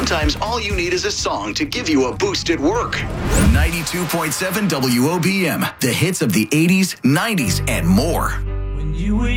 sometimes all you need is a song to give you a boost at work. 92.7 WOBM, the hits of the 80s, 90s, and more. When you were